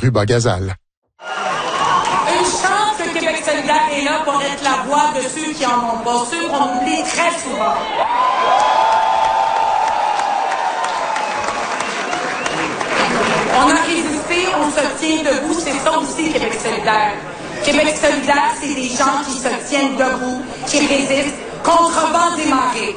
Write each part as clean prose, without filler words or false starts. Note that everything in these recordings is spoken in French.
Rubas-Gazal. Une chance que Québec solidaire est là pour être la voix de ceux qui en ont pas, ceux qu'on oublie très souvent. On a résisté, on se tient debout, c'est ça aussi Québec solidaire. Québec solidaire, c'est des gens qui se tiennent debout, qui résistent contre vents et marées.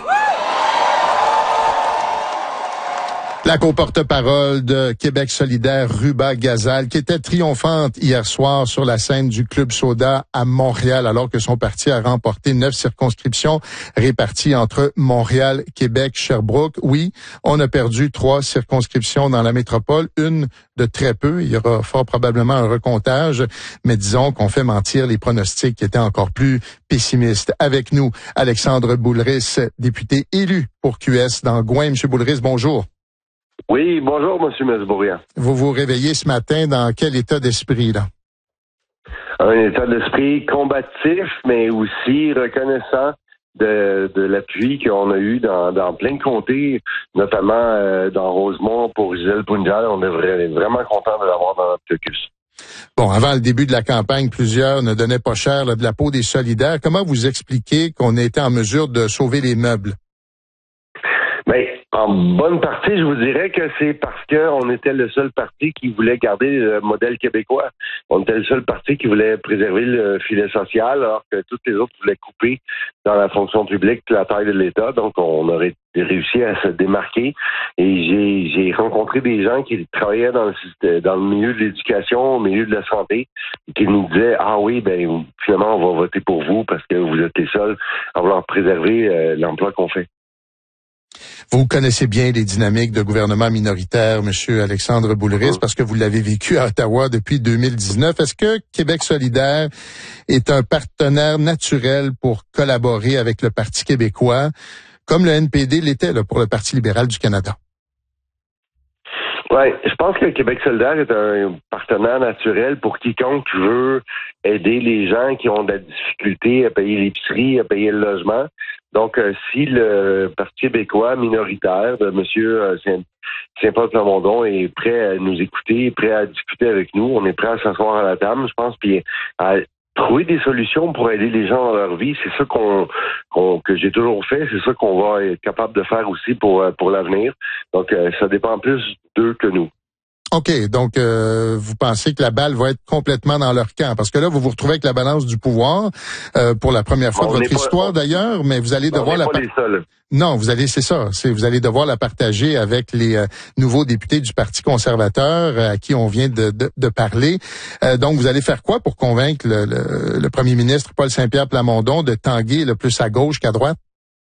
La co-porte-parole de Québec solidaire, Rubas-Gazal, qui était triomphante hier soir sur la scène du Club Soda à Montréal, alors que son parti a remporté 9 circonscriptions réparties entre Montréal, Québec, Sherbrooke. Oui, on a perdu 3 circonscriptions dans la métropole, une de très peu. Il y aura fort probablement un recomptage, mais disons qu'on fait mentir les pronostics qui étaient encore plus pessimistes. Avec nous, Alexandre Boulris, député élu pour QS dans Gouin. Monsieur Boulris, bonjour. Oui, bonjour, M. Masbourian. Vous vous réveillez ce matin dans quel état d'esprit, là? Un état d'esprit combatif, mais aussi reconnaissant de l'appui qu'on a eu dans plein de comtés, notamment dans Rosemont pour Gisèle Punjal. On est vraiment content de l'avoir dans notre caucus. Bon, avant le début de la campagne, plusieurs ne donnaient pas cher là, de la peau des solidaires. Comment vous expliquez qu'on a été en mesure de sauver les meubles? Ben, en bonne partie, je vous dirais que c'est parce qu'on était le seul parti qui voulait garder le modèle québécois. On était le seul parti qui voulait préserver le filet social, alors que tous les autres voulaient couper dans la fonction publique la taille de l'État. Donc, on aurait réussi à se démarquer. Et j'ai rencontré des gens qui travaillaient dans le milieu de l'éducation, au milieu de la santé, et qui nous disaient « Ah oui, ben finalement, on va voter pour vous parce que vous êtes les seuls à vouloir préserver l'emploi qu'on fait. » Vous connaissez bien les dynamiques de gouvernement minoritaire, Monsieur Alexandre Boulris, parce que vous l'avez vécu à Ottawa depuis 2019. Est-ce que Québec solidaire est un partenaire naturel pour collaborer avec le Parti québécois, comme le NPD l'était là, pour le Parti libéral du Canada? Oui, je pense que le Québec solidaire est un partenaire naturel pour quiconque veut aider les gens qui ont de la difficulté à payer l'épicerie, à payer le logement. Donc, si le Parti québécois minoritaire de M. Saint-Paul Plamondon est prêt à nous écouter, prêt à discuter avec nous, on est prêt à s'asseoir à la table, je pense, puis à trouver des solutions pour aider les gens dans leur vie. C'est ça que j'ai toujours fait, c'est ça qu'on va être capable de faire aussi pour l'avenir. Donc, ça dépend plus d'eux que nous. OK, donc vous pensez que la balle va être complètement dans leur camp, parce que là, vous vous retrouvez avec la balance du pouvoir pour la première fois de votre histoire d'ailleurs, mais vous allez devoir pas les seuls. Non, vous allez devoir la partager avec les nouveaux députés du Parti conservateur à qui on vient de parler. Donc, vous allez faire quoi pour convaincre le premier ministre Paul Saint-Pierre Plamondon de tanguer le plus à gauche qu'à droite?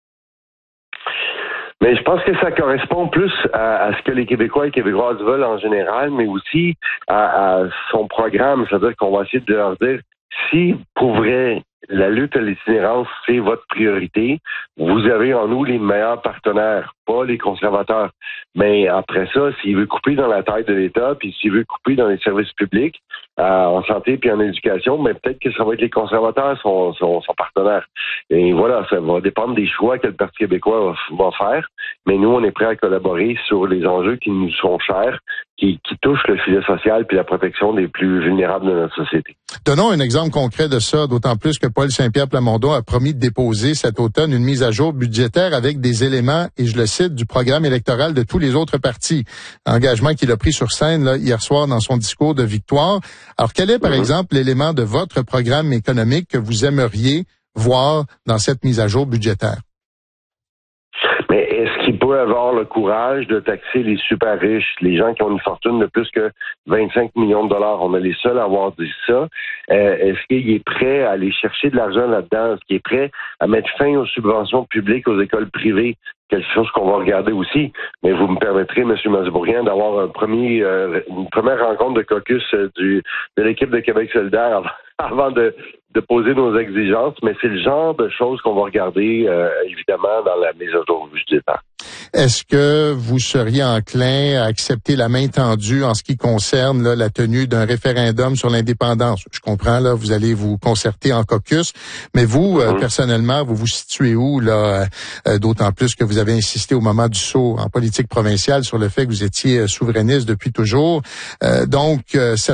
Mais je pense que ça correspond plus à ce que les Québécois et Québécoises veulent en général, mais aussi à son programme. C'est-à-dire qu'on va essayer de leur dire, si pour vrai, la lutte à l'itinérance, c'est votre priorité, vous avez en nous les meilleurs partenaires, pas les conservateurs. Mais après ça, s'il veut couper dans la taille de l'État, puis s'il veut couper dans les services publics, en santé puis en éducation, mais peut-être que ça va être les conservateurs son partenaire. Et voilà, ça va dépendre des choix que le Parti québécois va faire. Mais nous, on est prêts à collaborer sur les enjeux qui nous sont chers, qui touchent le filet social puis la protection des plus vulnérables de notre société. Donnons un exemple concret de ça, d'autant plus que Paul Saint-Pierre Plamondon a promis de déposer cet automne une mise à jour budgétaire avec des éléments, et je le cite, du programme électoral de tous les autres partis. Engagement qu'il a pris sur scène là, hier soir dans son discours de victoire. Alors, quel est, par exemple, l'élément de votre programme économique que vous aimeriez voir dans cette mise à jour budgétaire? Mais est-ce qu'il peut avoir le courage de taxer les super riches, les gens qui ont une fortune de plus que 25 millions de dollars? On est les seuls à avoir dit ça. Est-ce qu'il est prêt à aller chercher de l'argent là-dedans? Est-ce qu'il est prêt à mettre fin aux subventions publiques aux écoles privées? Quelque chose qu'on va regarder aussi. Mais vous me permettrez, M. Masbourian, d'avoir une première rencontre de caucus de l'équipe de Québec solidaire avant de poser nos exigences. Mais c'est le genre de choses qu'on va regarder, évidemment, dans la mise à jour budgétaire. Est-ce que vous seriez enclin à accepter la main tendue en ce qui concerne là, la tenue d'un référendum sur l'indépendance? Je comprends, là, vous allez vous concerter en caucus, mais vous, personnellement, vous vous situez où, là, d'autant plus que vous avez insisté au moment du saut en politique provinciale sur le fait que vous étiez souverainiste depuis toujours. Donc,